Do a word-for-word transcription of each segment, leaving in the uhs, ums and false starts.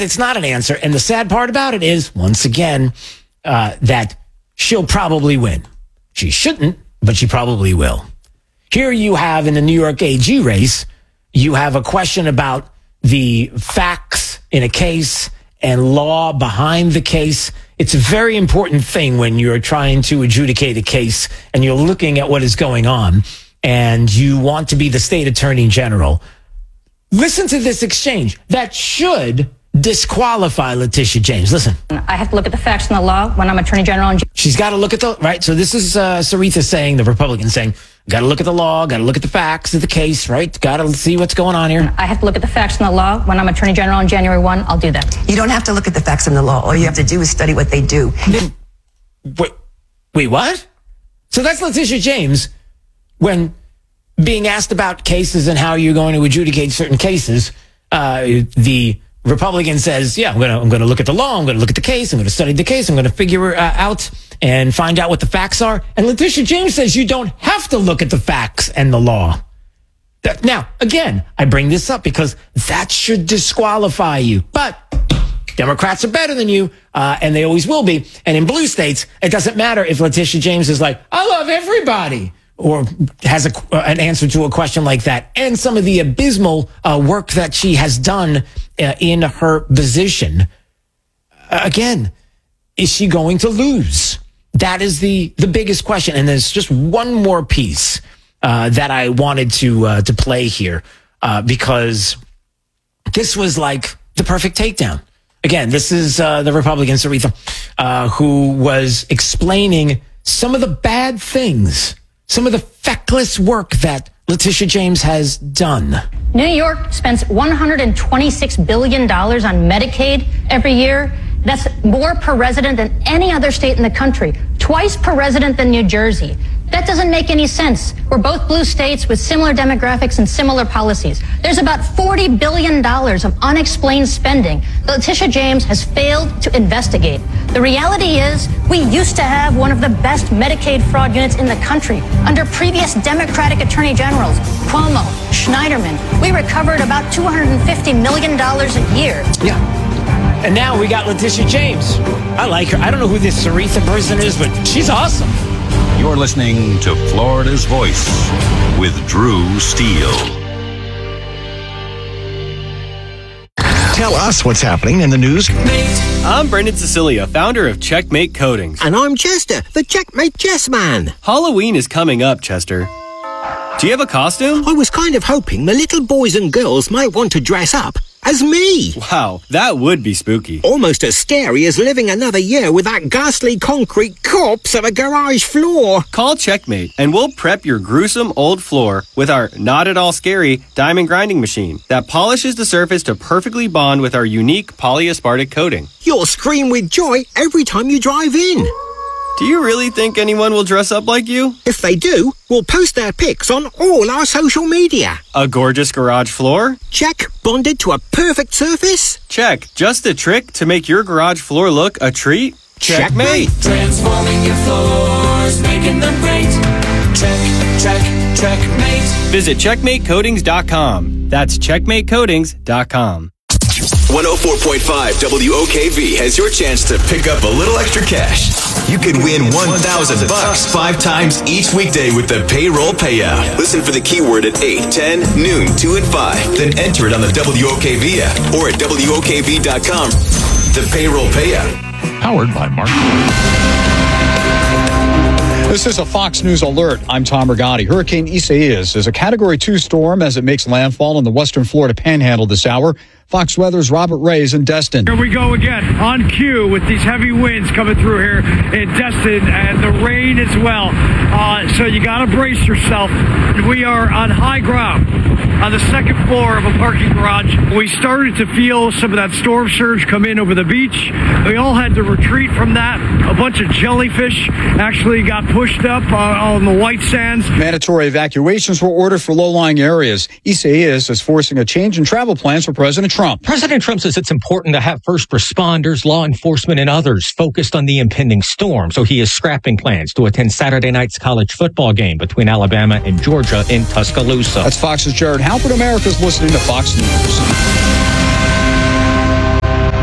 it's not an answer. And the sad part about it is, once again, uh, that she'll probably win. She shouldn't, but she probably will. Here you have in the New York A G race, you have a question about the facts in a case and law behind the case. It's a very important thing when you're trying to adjudicate a case and you're looking at what is going on and you want to be the state attorney general. Listen to this exchange that should disqualify Letitia James. Listen. I have to look at the facts and the law when I'm attorney general. And she's got to look at the, right? So this is uh, Sarita saying, the Republican saying, got to look at the law, got to look at the facts of the case, right? Got to see what's going on here. I have to look at the facts and the law when I'm attorney general on January first. I'll do that. You don't have to look at the facts and the law. All you have to do is study what they do. Wait, wait, what? So that's Letitia James when being asked about cases and how you're going to adjudicate certain cases, uh, the Republican says, yeah, I'm going to I'm going to look at the law. I'm going to look at the case. I'm going to study the case. I'm going to figure uh, out and find out what the facts are. And Letitia James says you don't have to look at the facts and the law. That, now, again, I bring this up because that should disqualify you. But Democrats are better than you, uh, and they always will be. And in blue states, it doesn't matter if Letitia James is like, I love everybody, or has a, uh, an answer to a question like that. And some of the abysmal uh, work that she has done uh, in her position. Uh, again, is she going to lose? That is the, the biggest question. And there's just one more piece uh, that I wanted to uh, to play here uh, because this was like the perfect takedown. Again, this is uh, the Republican, Sarita, uh, who was explaining some of the bad things, some of the feckless work that Letitia James has done. New York spends one hundred twenty-six billion dollars on Medicaid every year. That's more per resident than any other state in the country, twice per resident than New Jersey. That doesn't make any sense. We're both blue states with similar demographics and similar policies. There's about forty billion dollars of unexplained spending that Letitia James has failed to investigate. The reality is we used to have one of the best Medicaid fraud units in the country under previous Democratic attorney generals, Cuomo, Schneiderman. We recovered about two hundred fifty million dollars a year. Yeah. And now we got Letitia James. I like her. I don't know who this Sarita person is, but she's awesome. You're listening to Florida's Voice with Drew Steele. Tell us what's happening in the news. I'm Brendan Cecilia, founder of Checkmate Coatings. And I'm Chester, the Checkmate Chess Man. Halloween is coming up, Chester. Do you have a costume? I was kind of hoping the little boys and girls might want to dress up as me. Wow, that would be spooky. Almost as scary as living another year with that ghastly concrete corpse of a garage floor. Call Checkmate and we'll prep your gruesome old floor with our not at all scary diamond grinding machine that polishes the surface to perfectly bond with our unique polyaspartic coating. You'll scream with joy every time you drive in. Do you really think anyone will dress up like you? If they do, we'll post their pics on all our social media. A gorgeous garage floor? Check. Bonded to a perfect surface? Check. Just a trick to make your garage floor look a treat? Checkmate. Transforming your floors, making them great. Check, check, checkmate. Visit checkmate coatings dot com. That's checkmate coatings dot com. one oh four point five W O K V has your chance to pick up a little extra cash. You could win one thousand bucks five times each weekday with the payroll payout. Listen for the keyword at eight, ten, noon, two, and five. Then enter it on the W O K V app or at W O K V dot com. The payroll payout. Powered by Mark. This is a Fox News alert. I'm Tom Rigotti. Hurricane Isaias is a Category two storm as it makes landfall in the western Florida panhandle this hour. Fox Weather's Robert Reyes in Destin. Here we go again on cue with these heavy winds coming through here in Destin and the rain as well. Uh, so you got to brace yourself. We are on high ground on the second floor of a parking garage. We started to feel some of that storm surge come in over the beach. We all had to retreat from that. A bunch of jellyfish actually got pushed up uh, on the white sands. Mandatory evacuations were ordered for low-lying areas. Isaias is forcing a change in travel plans for President Trump. President Trump says it's important to have first responders, law enforcement, and others focused on the impending storm. So he is scrapping plans to attend Saturday night's college football game between Alabama and Georgia in Tuscaloosa. That's Fox's Jared Halpert. America's listening to Fox News.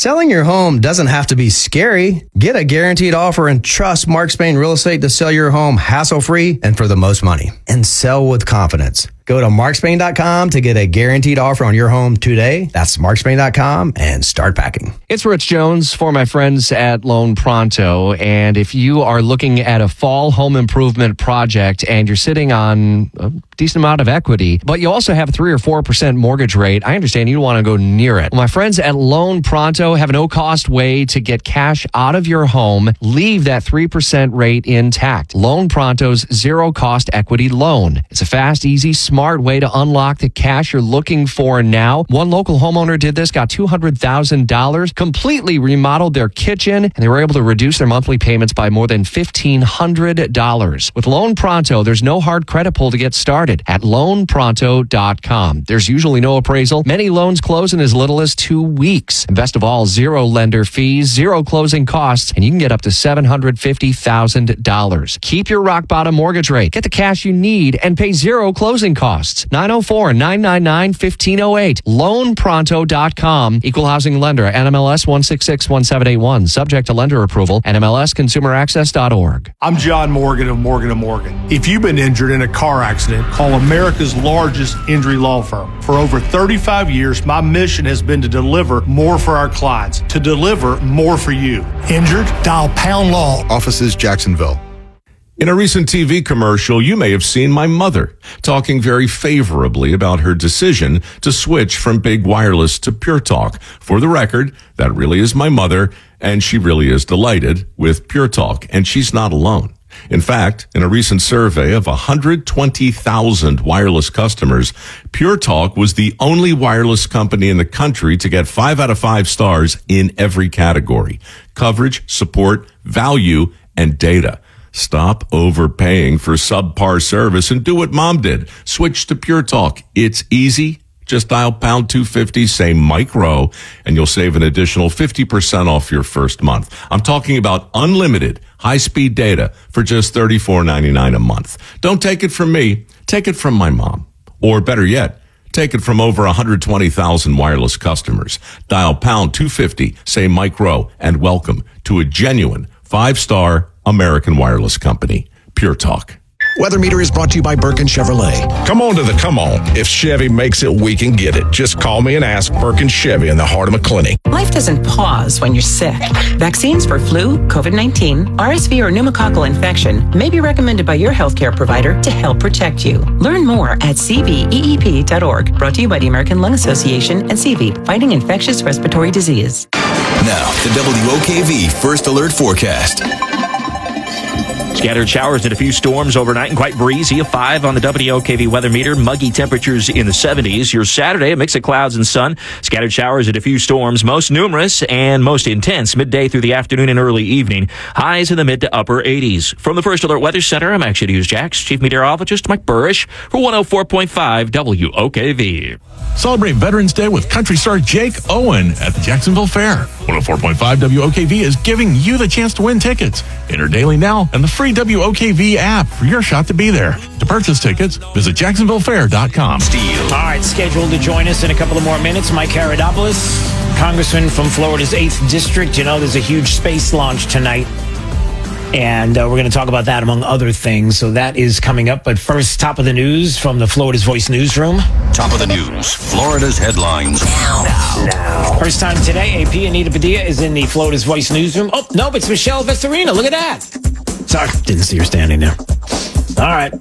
Selling your home doesn't have to be scary. Get a guaranteed offer and trust Mark Spain Real Estate to sell your home hassle-free and for the most money. And sell with confidence. Go to mark spain dot com to get a guaranteed offer on your home today. That's mark spain dot com and start packing. It's Rich Jones for my friends at Loan Pronto. And if you are looking at a fall home improvement project and you're sitting on a decent amount of equity, but you also have three or four percent mortgage rate, I understand you don't want to go near it. Well, my friends at Loan Pronto have a no-cost way to get cash out of your home, leave that three percent rate intact. Loan Pronto's zero-cost equity loan. It's a fast, easy, smart way to unlock the cash you're looking for now. One local homeowner did this, got two hundred thousand dollars, completely remodeled their kitchen, and they were able to reduce their monthly payments by more than fifteen hundred dollars. With Loan Pronto, there's no hard credit pull to get started at loan pronto dot com. There's usually no appraisal. Many loans close in as little as two weeks. And best of all, zero lender fees, zero closing costs, and you can get up to seven hundred fifty thousand dollars. Keep your rock bottom mortgage rate. Get the cash you need and pay zero closing costs. nine oh four, nine nine nine, one five oh eight. loan pronto dot com. Equal housing lender. N M L S one six six one seven eight one. Subject to lender approval. N M L S consumer access dot org. I'm John Morgan of Morgan and Morgan. If you've been injured in a car accident, call America's largest injury law firm. For over thirty-five years, my mission has been to deliver more for our clients, to deliver more for you. Injured? Dial Pound Law. Offices Jacksonville. In a recent T V commercial, you may have seen my mother talking very favorably about her decision to switch from Big Wireless to Pure Talk. For the record, that really is my mother, and she really is delighted with Pure Talk, and she's not alone. In fact, in a recent survey of one hundred twenty thousand wireless customers, Pure Talk was the only wireless company in the country to get five out of five stars in every category: coverage, support, value, and data. Stop overpaying for subpar service and do what Mom did. Switch to Pure Talk. It's easy. Just dial pound two fifty, say Mike Rowe, and you'll save an additional fifty percent off your first month. I'm talking about unlimited high-speed data for just thirty-four ninety-nine a month. Don't take it from me. Take it from my mom. Or better yet, take it from over one hundred twenty thousand wireless customers. Dial pound two fifty, say Mike Rowe, and welcome to a genuine five-star American wireless company, Pure Talk. Weather Meter is brought to you by Birkin Chevrolet. Come on to the come on. If Chevy makes it, we can get it. Just call me and ask. Birkin Chevy in the heart of McClinney. Life doesn't pause when you're sick. Vaccines for flu, COVID nineteen, R S V, or pneumococcal infection may be recommended by your healthcare provider to help protect you. Learn more at c v e e p dot org. Brought to you by the American Lung Association and C V, fighting infectious respiratory disease. Now, the W O K V First Alert Forecast. Scattered showers and a few storms overnight and quite breezy. A five on the W O K V weather meter. Muggy temperatures in the seventies. Your Saturday, a mix of clouds and sun. Scattered showers and a few storms. Most numerous and most intense midday through the afternoon and early evening. Highs in the mid to upper eighties. From the First Alert Weather Center, I'm Action News Jax. Chief Meteorologist Mike Burrish for one oh four point five W O K V. Celebrate Veterans Day with country star Jake Owen at the Jacksonville Fair. one oh four point five W O K V is giving you the chance to win tickets. Enter daily now and the free W O K V app for your shot to be there. To purchase tickets, visit jacksonville fair dot com. All right, scheduled to join us in a couple of more minutes, Mike Karadopoulos, Congressman from Florida's eighth District. You know, there's a huge space launch tonight, and uh, we're going to talk about that among other things. So that is coming up. But first, top of the news from the Florida's Voice newsroom. Top of the news, Florida's headlines. Now, now, now. First time today, A P Anita Padilla is in the Florida's Voice newsroom. Oh, no, it's Michelle Vestorina. Look at that. Sorry, didn't see her standing there. All right.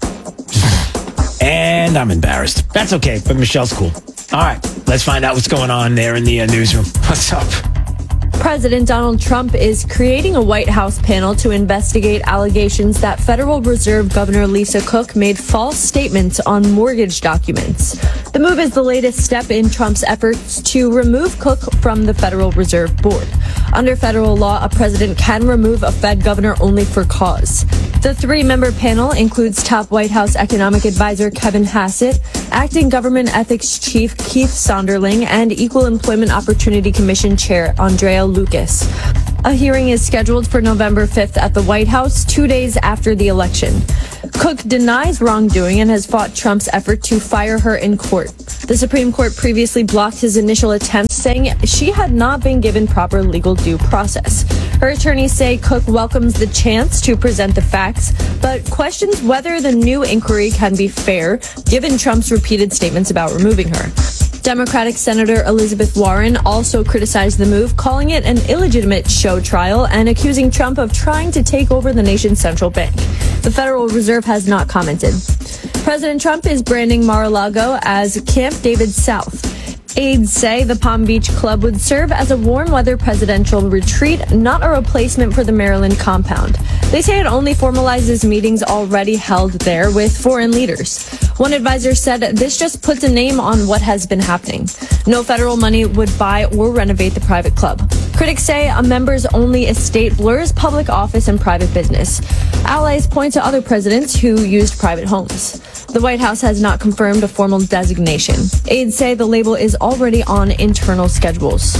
And I'm embarrassed. That's okay, but Michelle's cool. All right, let's find out what's going on there in the uh, newsroom. What's up? President Donald Trump is creating a White House panel to investigate allegations that Federal Reserve Governor Lisa Cook made false statements on mortgage documents. The move is the latest step in Trump's efforts to remove Cook from the Federal Reserve Board. Under federal law, a president can remove a Fed governor only for cause. The three-member panel includes top White House economic advisor Kevin Hassett, acting government ethics chief Keith Sonderling, and Equal Employment Opportunity Commission chair Andrea Lucas. A hearing is scheduled for November fifth at the White House, two days after the election. Cook denies wrongdoing and has fought Trump's effort to fire her in court. The Supreme Court previously blocked his initial attempt, saying she had not been given proper legal due process. Her attorneys say Cook welcomes the chance to present the facts, but questions whether the new inquiry can be fair, given Trump's repeated statements about removing her. Democratic Senator Elizabeth Warren also criticized the move, calling it an illegitimate show trial and accusing Trump of trying to take over the nation's central bank. The Federal Reserve has not commented. President Trump is branding Mar-a-Lago as Camp David South. Aides say the Palm Beach Club would serve as a warm weather presidential retreat, not a replacement for the Maryland compound. They say it only formalizes meetings already held there with foreign leaders. One advisor said this just puts a name on what has been happening. No federal money would buy or renovate the private club. Critics say a members-only estate blurs public office and private business. Allies point to other presidents who used private homes. The White House has not confirmed a formal designation. Aides say the label is already on internal schedules.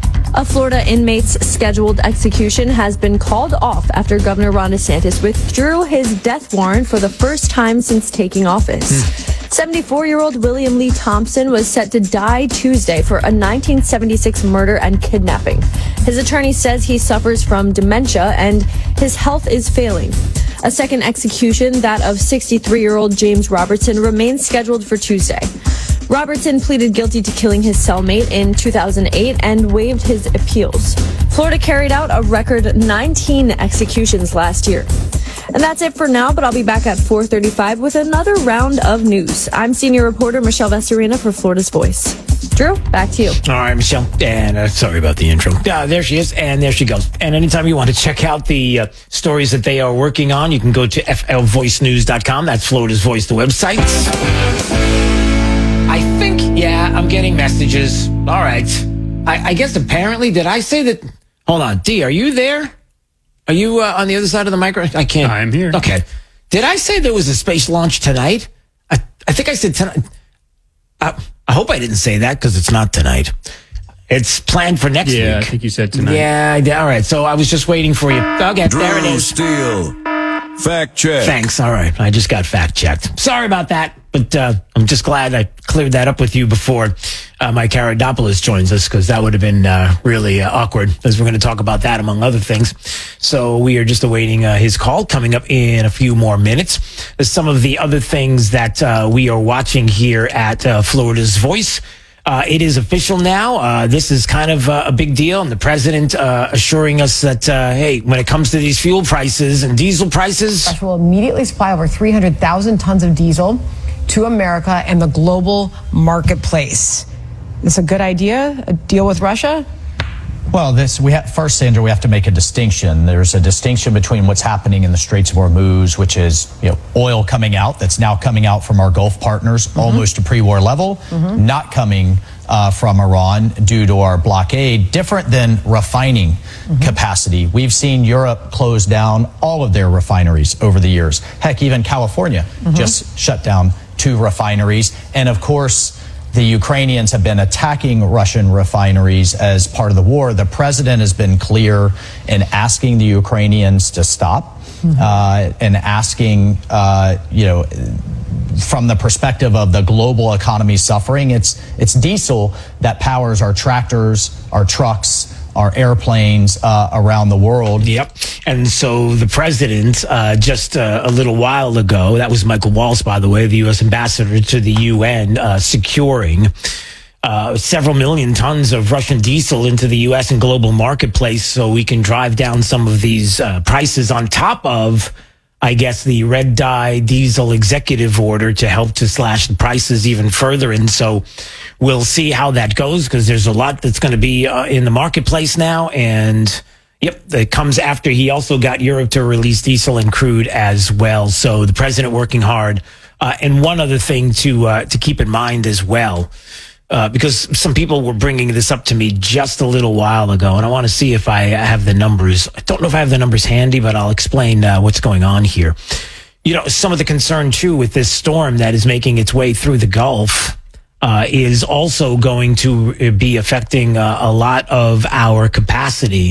A Florida inmate's scheduled execution has been called off after Governor Ron DeSantis withdrew his death warrant for the first time since taking office. seventy-four-year-old William Lee Thompson was set to die Tuesday for a nineteen seventy-six murder and kidnapping. His attorney says he suffers from dementia and his health is failing. A second execution, that of sixty-three-year-old James Robertson, remains scheduled for Tuesday. Robertson pleaded guilty to killing his cellmate in two thousand eight and waived his appeals. Florida carried out a record nineteen executions last year. And that's it for now, but I'll be back at four thirty-five with another round of news. I'm senior reporter Michelle Vestorina for Florida's Voice. Drew, back to you. All right, Michelle. And uh, sorry about the intro. Uh, there she is, and there she goes. And anytime you want to check out the uh, stories that they are working on, you can go to F L voice news dot com. That's Florida's Voice, the website. I think, yeah, I'm getting messages. All right. I, I guess apparently, did I say that? Hold on. D, are you there? Are you uh, on the other side of the micro? I can't. I'm here. Okay. Did I say there was a space launch tonight? I, I think I said tonight. I, I hope I didn't say that because it's not tonight. It's planned for next yeah, week. I think you said tonight. Yeah, I- all right. So I was just waiting for you. Okay, Drew there it is. Steele. Fact check. Thanks. All right. I just got fact checked. Sorry about that, but uh, I'm just glad I cleared that up with you before uh, Mike Karadopoulos joins us, because that would have been uh, really uh, awkward, as we're going to talk about that among other things. So we are just awaiting uh, his call coming up in a few more minutes. There's some of the other things that uh, we are watching here at uh, Florida's Voice. Uh, it is official now. Uh, this is kind of uh, a big deal. And the president uh, assuring us that, uh, hey, when it comes to these fuel prices and diesel prices, Russia will immediately supply over three hundred thousand tons of diesel to America and the global marketplace. This a good idea? A deal with Russia? Well, this we have first, Sandra. We have to make a distinction. There's a distinction between what's happening in the Straits of Hormuz, which is you know oil coming out that's now coming out from our Gulf partners, mm-hmm. almost to pre-war level, mm-hmm. not coming uh, from Iran due to our blockade. Different than refining mm-hmm. capacity. We've seen Europe close down all of their refineries over the years. Heck, even California mm-hmm. just shut down two refineries, and of course, the Ukrainians have been attacking Russian refineries as part of the war. The president has been clear in asking the Ukrainians to stop mm-hmm. uh, and asking, uh, you know, from the perspective of the global economy suffering, it's it's diesel that powers our tractors, our trucks, our airplanes uh, around the world. Yep. And so the president, uh, just uh, a little while ago, that was Michael Waltz, by the way, the U S ambassador to the U N, uh, securing uh, several million tons of Russian diesel into the U S and global marketplace so we can drive down some of these uh, prices on top of, I guess, the red dye diesel executive order to help to slash the prices even further. And so we'll see how that goes, because there's a lot that's going to be uh, in the marketplace now. And yep, it comes after he also got Europe to release diesel and crude as well. So the president working hard. Uh, and one other thing to uh, to keep in mind as well, uh, because some people were bringing this up to me just a little while ago, and I want to see if I have the numbers. I don't know if I have the numbers handy, but I'll explain uh, what's going on here. You know, some of the concern, too, with this storm that is making its way through the Gulf uh, is also going to be affecting uh, a lot of our capacity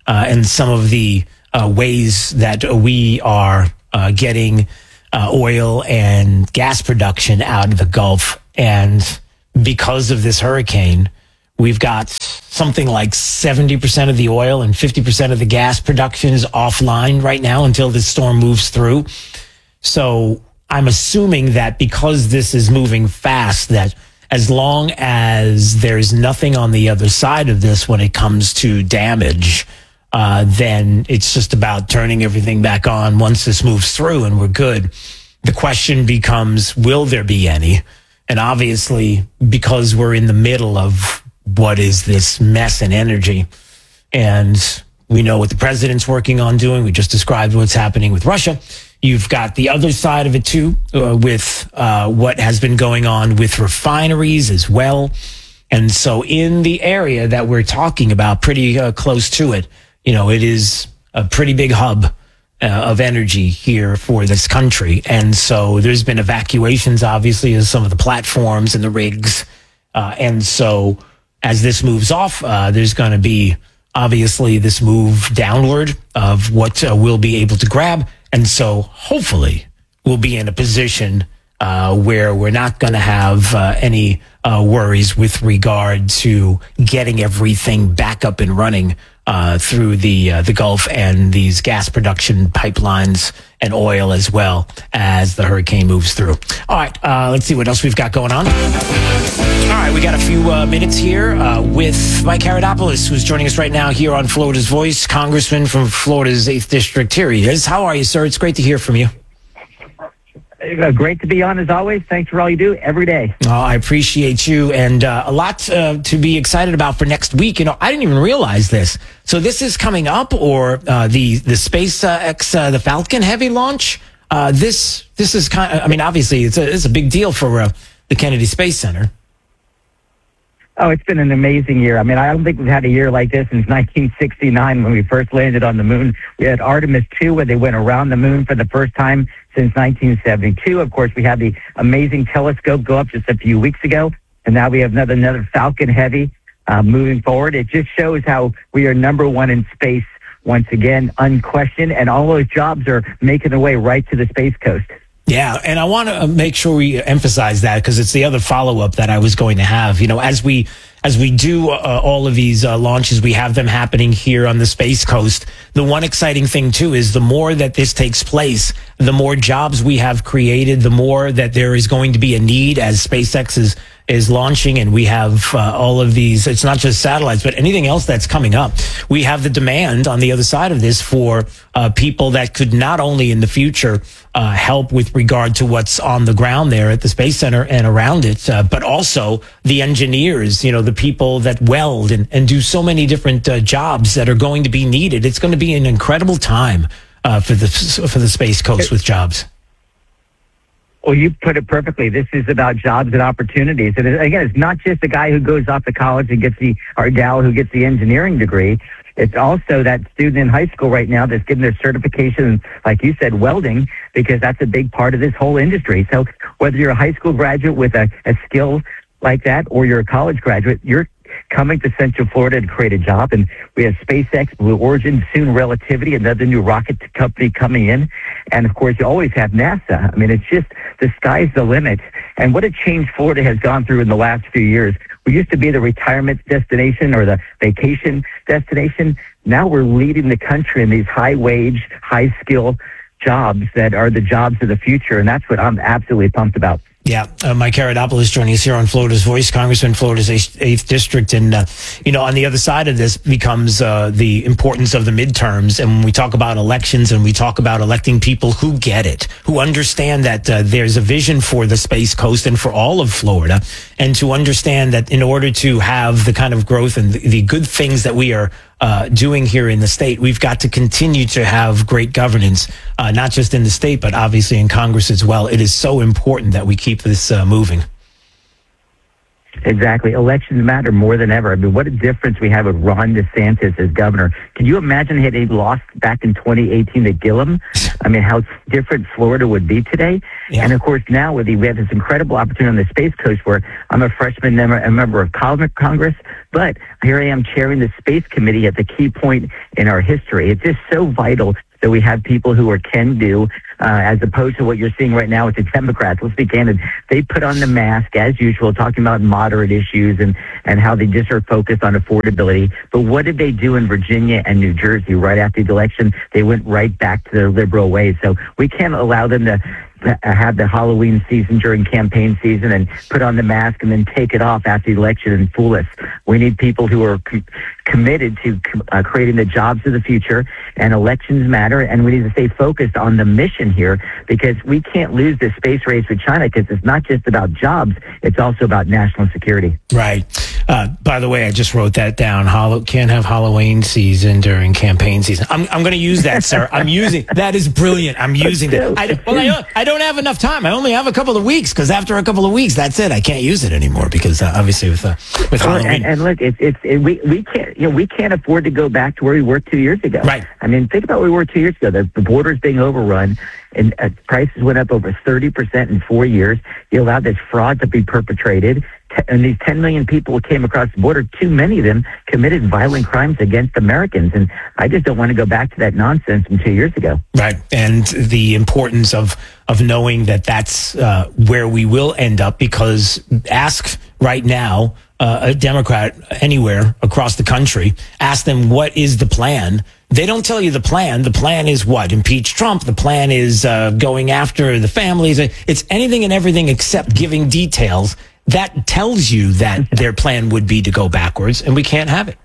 uh, and some of the uh, ways that we are uh, getting uh, oil and gas production out of the Gulf. And because of this hurricane, we've got something like seventy percent of the oil and fifty percent of the gas production is offline right now until this storm moves through. So I'm assuming that because this is moving fast, that as long as there's nothing on the other side of this when it comes to damage, uh, then it's just about turning everything back on once this moves through and we're good. The question becomes, will there be any? And obviously, because we're in the middle of what is this mess in energy, and we know what the president's working on doing, we just described what's happening with Russia. You've got the other side of it, too, uh, with uh, what has been going on with refineries as well. And so in the area that we're talking about, pretty uh, close to it, you know, it is a pretty big hub uh, of energy here for this country. And so there's been evacuations, obviously, of some of the platforms and the rigs. Uh, and so as this moves off, uh, there's going to be, obviously, this move downward of what uh, we'll be able to grab. And so hopefully we'll be in a position uh, where we're not going to have uh, any uh, worries with regard to getting everything back up and running uh, through the uh, the Gulf and these gas production pipelines and oil as well as the hurricane moves through. All right, uh, let's see what else we've got going on. All right, we got a few uh, minutes here uh, with Mike Karadopoulos, who's joining us right now here on Florida's Voice, Congressman from Florida's eighth District. Here he is. How are you, sir? It's great to hear from you. Uh, great to be on, as always. Thanks for all you do every day. Oh, I appreciate you, and uh, a lot uh, to be excited about for next week. You know, I didn't even realize this. So this is coming up, or uh, the the SpaceX, uh, the Falcon Heavy launch. Uh, this this is kind of, I mean, obviously, it's a it's a big deal for uh, the Kennedy Space Center. Oh, it's been an amazing year. I mean, I don't think we've had a year like this since nineteen sixty-nine when we first landed on the moon. We had Artemis two, where they went around the moon for the first time since nineteen seventy-two. Of course, we had the amazing telescope go up just a few weeks ago, and now we have another another Falcon Heavy uh, moving forward. It just shows how we are number one in space once again, unquestioned, and all those jobs are making their way right to the Space Coast. Yeah, and I want to make sure we emphasize that because it's the other follow-up that I was going to have. You know, as we as we do uh, all of these uh, launches, we have them happening here on the Space Coast. The one exciting thing, too, is the more that this takes place, the more jobs we have created, the more that there is going to be a need as SpaceX is is launching, and we have uh, all of these. It's not just satellites, but anything else that's coming up. We have the demand on the other side of this for uh, people that could not only in the future uh, help with regard to what's on the ground there at the Space Center and around it, uh, but also the engineers, you know, the people that weld and, and do so many different uh, jobs that are going to be needed. It's going to be an incredible time uh, for the for the Space Coast with jobs. Well, you put it perfectly. This is about jobs and opportunities. And again, it's not just the guy who goes off to college and gets the, or gal who gets the engineering degree. It's also that student in high school right now that's getting their certification, like you said, welding, because that's a big part of this whole industry. So whether you're a high school graduate with a, a skill like that, or you're a college graduate, you're coming to Central Florida to create a job. And we have SpaceX, Blue Origin, soon Relativity, another new rocket company coming in. And of course, you always have NASA. I mean, it's just, the sky's the limit. And what a change Florida has gone through in the last few years. We used to be the retirement destination or the vacation destination. Now we're leading the country in these high wage, high skill jobs that are the jobs of the future. And that's what I'm absolutely pumped about. Yeah, uh, Mike Karadopoulos joining us here on Florida's Voice, Congressman, Florida's eighth District. And, uh, you know, on the other side of this becomes uh, the importance of the midterms. And when we talk about elections and we talk about electing people who get it, who understand that uh, there's a vision for the Space Coast and for all of Florida, and to understand that in order to have the kind of growth and the, the good things that we are Uh, doing here in the state, we've got to continue to have great governance, uh, not just in the state, but obviously in Congress as well. It is so important that we keep this uh, moving. Exactly. Elections matter more than ever. I mean, what a difference we have with Ron DeSantis as governor. Can you imagine had he lost back in twenty eighteen to Gillum? I mean, how different Florida would be today. Yeah. And of course, now with the, we have this incredible opportunity on the Space Coast where I'm a freshman member, a member of Congress, But here I am chairing the space committee at the key point in our history. It's just so vital that we have people who are can-do, uh, as opposed to what you're seeing right now with the Democrats. Let's be candid. They put on the mask, as usual, talking about moderate issues and, and how they just are focused on affordability. But what did they do in Virginia and New Jersey right after the election? They went right back to their liberal ways. So we can't allow them to have the Halloween season during campaign season and put on the mask and then take it off after the election and fool us. We need people who are com- committed to uh, creating the jobs of the future, and elections matter, and we need to stay focused on the mission here, because we can't lose this space race with China, because it's not just about jobs, it's also about national security. Right. Uh, by the way, I just wrote that down. Hollow, can't have Halloween season during campaign season. I'm, I'm going to use that, sir. I'm using that. Is brilliant. I'm using that. I, well, I don't, I don't have enough time. I only have a couple of weeks, because after a couple of weeks, that's it. I can't use it anymore, because uh, obviously with uh, with Halloween. And, and look, it's it's it, we we can't you know we can't afford to go back to where we were two years ago. Right. I mean, think about where we were two years ago. The, the border's being overrun, and uh, prices went up over thirty percent in four years. You allowed this fraud to be perpetrated. And these ten million people who came across the border, too many of them committed violent crimes against Americans. And I just don't want to go back to that nonsense from two years ago. Right. And the importance of, of knowing that that's uh, where we will end up, because ask right now uh, a Democrat anywhere across the country, ask them, what is the plan? They don't tell you the plan. The plan is what? Impeach Trump. The plan is uh, going after the families. It's anything and everything except giving details. That tells you that their plan would be to go backwards, and we can't have it.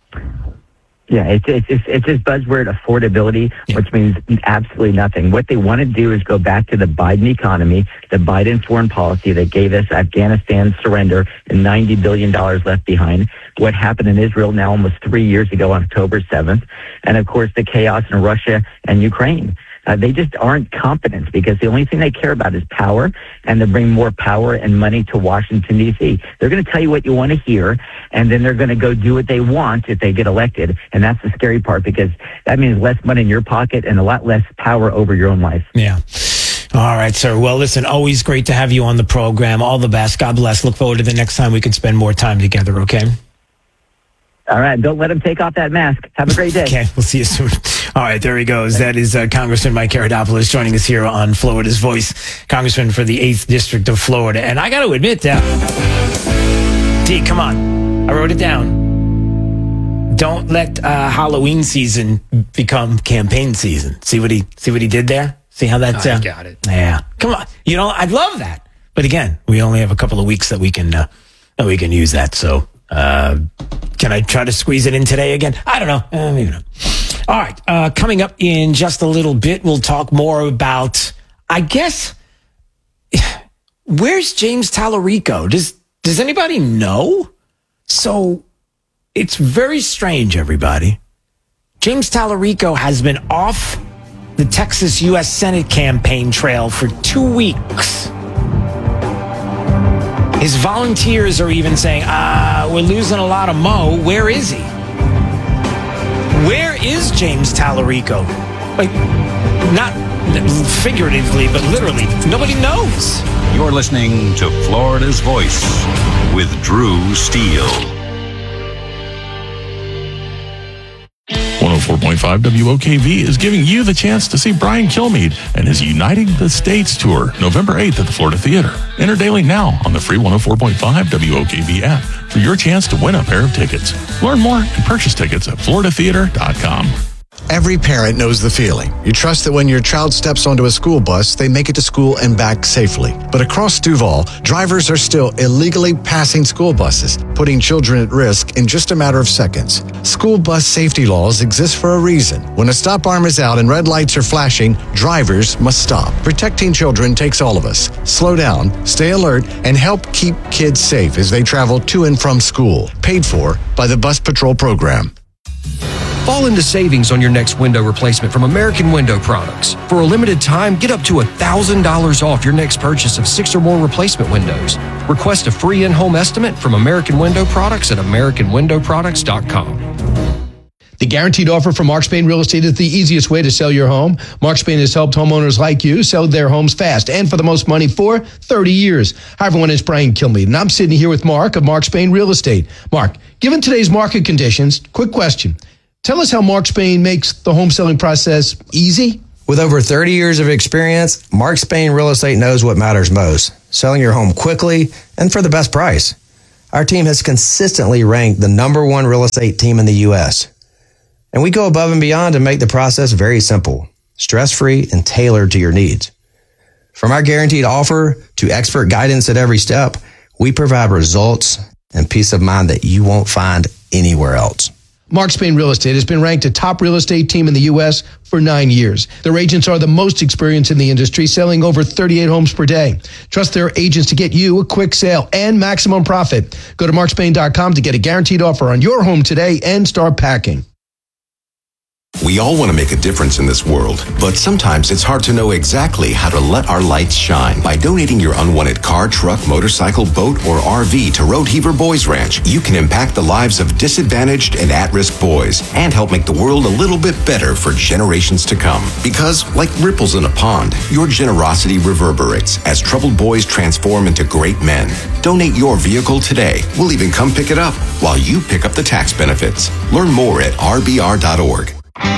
Yeah, it's it's it's, it's this buzzword affordability, yeah. which means absolutely nothing. What they want to do is go back to the Biden economy, the Biden foreign policy that gave us Afghanistan's surrender and ninety billion dollars left behind. What happened in Israel now almost three years ago on October seventh, and of course the chaos in Russia and Ukraine. Uh, they just aren't competent, because the only thing they care about is power, and they bring more power and money to Washington, D C. They're going to tell you what you want to hear, and then they're going to go do what they want if they get elected. And that's the scary part, because that means less money in your pocket and a lot less power over your own life. Yeah. All right, sir. Well, listen, always great to have you on the program. All the best. God bless. Look forward to the next time we can spend more time together, okay? All right. Don't let him take off that mask. Have a great day. Okay. We'll see you soon. All right. There he goes. That is uh, Congressman Mike Karadopoulos joining us here on Florida's Voice, Congressman for the eighth District of Florida. And I got to admit that, D, come on. I wrote it down. Don't let uh, Halloween season become campaign season. See what he see what he did there? See how that's... Uh, I got it. Yeah. Come on. You know, I'd love that. But again, we only have a couple of weeks that we can, uh, that we can use that. So... Uh, can I try to squeeze it in today again? I don't know. Uh, maybe not. All right. Uh, coming up in just a little bit, we'll talk more about, I guess, where's James Tallarico? Does, does anybody know? So it's very strange, everybody. James Tallarico has been off the Texas U S Senate campaign trail for two weeks. His volunteers are even saying, ah, we're losing a lot of Mo. Where is he? Where is James Tallarico? Like, not figuratively, but literally. Nobody knows. You're listening to Florida's Voice with Drew Steele. one oh four point five W O K V is giving you the chance to see Brian Kilmeade and his Uniting the States tour November eighth at the Florida Theater. Enter daily now on the free one oh four point five W O K V app for your chance to win a pair of tickets. Learn more and purchase tickets at florida theater dot com. Every parent knows the feeling. You trust that when your child steps onto a school bus, they make it to school and back safely. But across Duval, drivers are still illegally passing school buses, putting children at risk in just a matter of seconds. School bus safety laws exist for a reason. When a stop arm is out and red lights are flashing, drivers must stop. Protecting children takes all of us. Slow down, stay alert, and help keep kids safe as they travel to and from school. Paid for by the Bus Patrol Program. Fall into savings on your next window replacement from American Window Products. For a limited time, get up to one thousand dollars off your next purchase of six or more replacement windows. Request a free in-home estimate from American Window Products at american window products dot com. The guaranteed offer from Mark Spain Real Estate is the easiest way to sell your home. Mark Spain has helped homeowners like you sell their homes fast and for the most money for thirty years. Hi, everyone. It's Brian Kilmeade, and I'm sitting here with Mark of Mark Spain Real Estate. Mark, given today's market conditions, quick question. Tell us how Mark Spain makes the home selling process easy. With over thirty years of experience, Mark Spain Real Estate knows what matters most, selling your home quickly and for the best price. Our team has consistently ranked the number one real estate team in the U S, and we go above and beyond to make the process very simple, stress-free, and tailored to your needs. From our guaranteed offer to expert guidance at every step, we provide results and peace of mind that you won't find anywhere else. Mark Spain Real Estate has been ranked a top real estate team in the U S for nine years. Their agents are the most experienced in the industry, selling over thirty-eight homes per day. Trust their agents to get you a quick sale and maximum profit. Go to mark spain dot com to get a guaranteed offer on your home today and start packing. We all want to make a difference in this world, but sometimes it's hard to know exactly how to let our lights shine. By donating your unwanted car, truck, motorcycle, boat, or R V to Road Heaver Boys Ranch, you can impact the lives of disadvantaged and at-risk boys and help make the world a little bit better for generations to come. Because, like ripples in a pond, your generosity reverberates as troubled boys transform into great men. Donate your vehicle today. We'll even come pick it up while you pick up the tax benefits. Learn more at r b r dot org.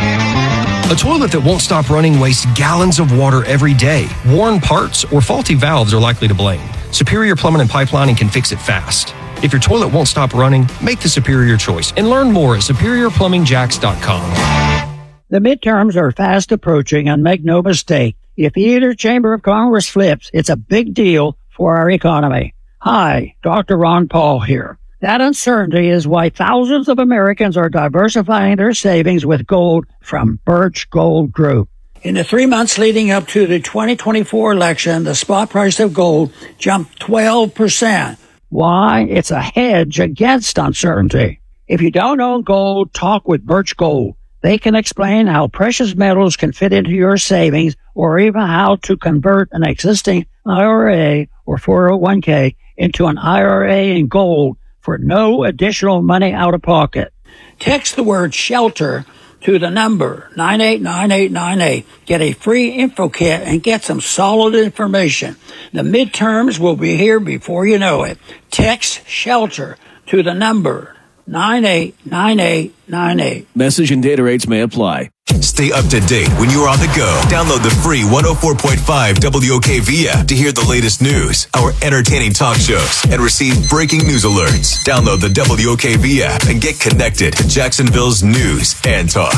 A toilet that won't stop running wastes gallons of water every day. Worn parts or faulty valves are likely to blame. Superior Plumbing and Pipelining can fix it fast. If your toilet won't stop running, make the Superior choice and learn more at superior plumbing jacks dot com. The midterms are fast approaching, and make no mistake, if either chamber of Congress flips, it's a big deal for our economy. Hi, Doctor Ron Paul here. That uncertainty is why thousands of Americans are diversifying their savings with gold from Birch Gold Group. In the three months leading up to the twenty twenty-four election, the spot price of gold jumped twelve percent. Why? It's a hedge against uncertainty. If you don't own gold, talk with Birch Gold. They can explain how precious metals can fit into your savings, or even how to convert an existing I R A or four oh one k into an I R A in gold for no additional money out of pocket. Text the word SHELTER to the number nine eight nine eight nine eight. Get a free info kit and get some solid information. The midterms will be here before you know it. Text SHELTER to the number nine eight nine eight nine eight. Message and data rates may apply. Stay up to date when you're on the go. Download the free one oh four point five W O K V app to hear the latest news, our entertaining talk shows, and receive breaking news alerts. Download the W O K V app and get connected to Jacksonville's news and talk.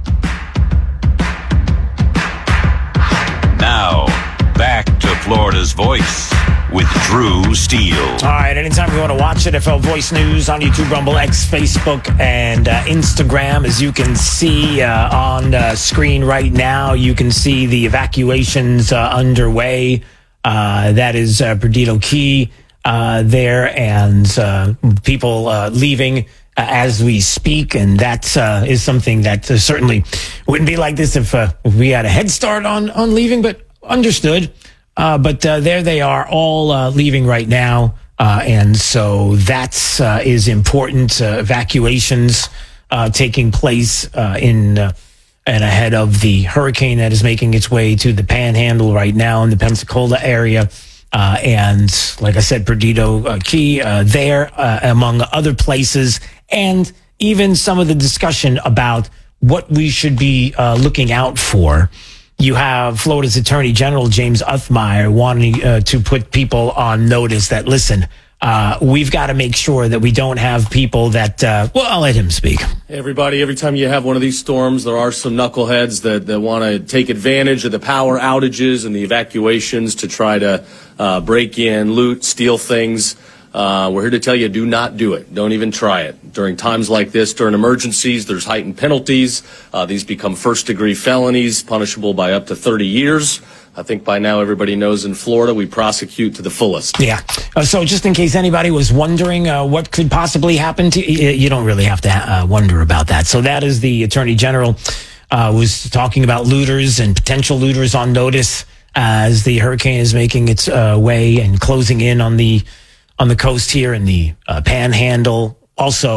Now, back to Florida's Voice with Drew Steele. All right, anytime you want to watch N F L Voice News on YouTube, Rumble, X, Facebook, and uh, Instagram, as you can see uh, on uh, screen right now, you can see the evacuations uh, underway. Uh, that is uh, Perdido Key uh, there, and uh, people uh, leaving uh, as we speak, and that uh, is something that uh, certainly wouldn't be like this if, uh, if we had a head start on, on leaving, but understood. Uh, but uh, there they are, all uh, leaving right now, uh, and so that uh, is important. Uh, evacuations uh, taking place uh, in uh, and ahead of the hurricane that is making its way to the Panhandle right now in the Pensacola area, uh, and like I said, Perdido uh, Key uh, there, uh, among other places, and even some of the discussion about what we should be uh, looking out for. You have Florida's Attorney General, James Uthmire, wanting uh, to put people on notice that, listen, uh, we've got to make sure that we don't have people that, uh, well, I'll let him speak. Everybody, every time you have one of these storms, there are some knuckleheads that, that want to take advantage of the power outages and the evacuations to try to uh, break in, loot, steal things. Uh, we're here to tell you, do not do it. Don't even try it. During times like this, during emergencies, there's heightened penalties. Uh, these become first-degree felonies, punishable by up to thirty years. I think by now everybody knows in Florida we prosecute to the fullest. Yeah. Uh, so just in case anybody was wondering uh, what could possibly happen to you, you don't really have to uh, wonder about that. So that is the Attorney General uh, was talking about looters and potential looters on notice as the hurricane is making its uh, way and closing in on the on the coast here in the uh, Panhandle. Also,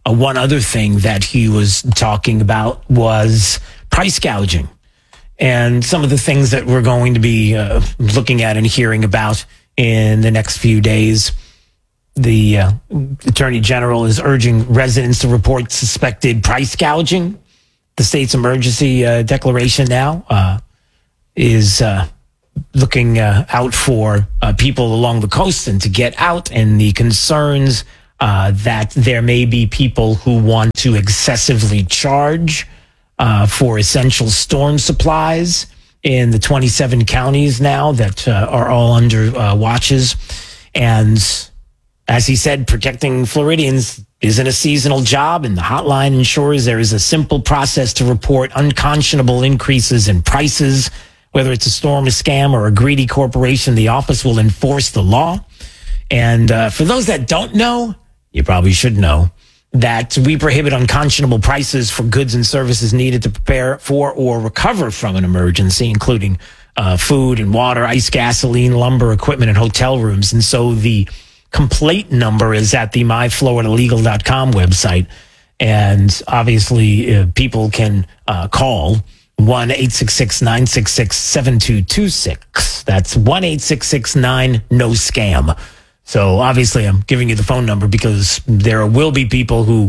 uh, one other thing that he was talking about was price gouging. And some of the things that we're going to be uh, looking at and hearing about in the next few days. The uh, Attorney General is urging residents to report suspected price gouging. The state's emergency uh, declaration now uh, is uh, looking uh, out for uh, people along the coast and to get out, and the concerns uh, that there may be people who want to excessively charge uh, for essential storm supplies in the twenty-seven counties now that uh, are all under uh, watches. And as he said, protecting Floridians isn't a seasonal job, and the hotline ensures there is a simple process to report unconscionable increases in prices. Whether it's a storm, a scam, or a greedy corporation, the office will enforce the law. And uh, for those that don't know, you probably should know that we prohibit unconscionable prices for goods and services needed to prepare for or recover from an emergency, including uh, food and water, ice, gasoline, lumber, equipment, and hotel rooms. And so the complaint number is at the my florida legal dot com website. And obviously, uh, people can uh, call one eight six six, nine six six, seven two two six. That's one eight six six nine no scam. So obviously, I'm giving you the phone number because there will be people who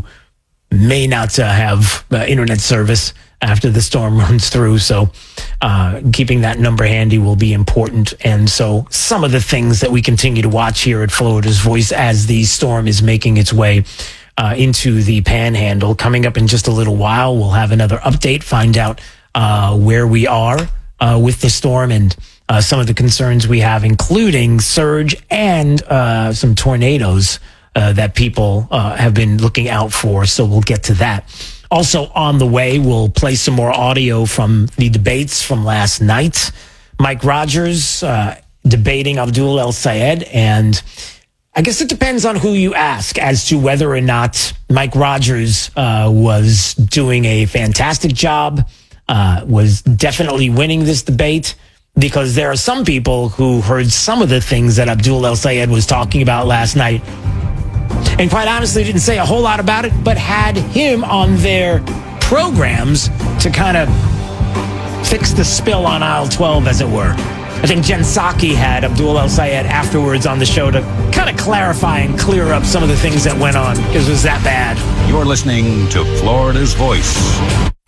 may not uh, have uh, internet service after the storm runs through. So uh, keeping that number handy will be important. And so some of the things that we continue to watch here at Florida's Voice as the storm is making its way uh, into the Panhandle. Coming up in just a little while, we'll have another update, find out uh, where we are uh, with the storm and uh, some of the concerns we have, including surge and uh, some tornadoes uh, that people uh, have been looking out for. So we'll get to that. Also on the way, we'll play some more audio from the debates from last night. Mike Rogers uh, debating Abdul El-Sayed, and I guess it depends on who you ask as to whether or not Mike Rogers uh, was doing a fantastic job, uh, was definitely winning this debate, because there are some people who heard some of the things that Abdul El-Sayed was talking about last night and quite honestly didn't say a whole lot about it, but had him on their programs to kind of fix the spill on aisle twelve, as it were. I think Jen Psaki had Abdul El-Sayed afterwards on the show to kind of clarify and clear up some of the things that went on, because it was that bad. You're listening to Florida's Voice.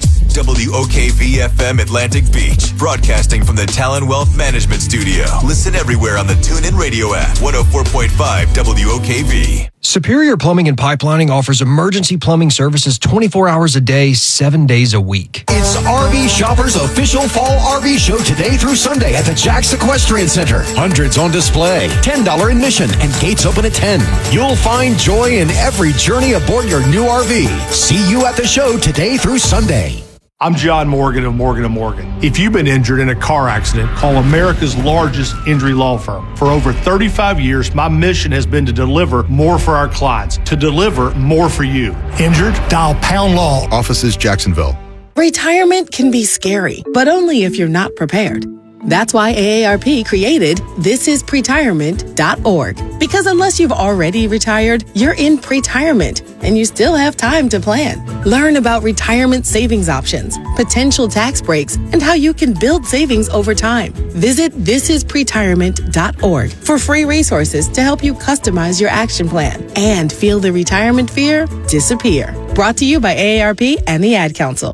W O K V F M Atlantic Beach, broadcasting from the Talon Wealth Management Studio. Listen everywhere on the TuneIn Radio app. one oh four point five W O K V. Superior Plumbing and Pipelining offers emergency plumbing services twenty-four hours a day, seven days a week. It's R V Shoppers' official fall R V show today through Sunday at the Jack's Equestrian Center. Hundreds on display, ten dollars admission, and gates open at ten. You'll find joy in every journey aboard your new R V. See you at the show today through Sunday. I'm John Morgan of Morgan and Morgan. If you've been injured in a car accident, call America's largest injury law firm. For over thirty-five years, my mission has been to deliver more for our clients, to deliver more for you. Injured? Dial Pound Law. Offices Jacksonville. Retirement can be scary, but only if you're not prepared. That's why A A R P created this is pretirement dot org. Because unless you've already retired, you're in pretirement and you still have time to plan. Learn about retirement savings options, potential tax breaks, and how you can build savings over time. Visit this is pretirement dot org for free resources to help you customize your action plan and feel the retirement fear disappear. Brought to you by A A R P and the Ad Council.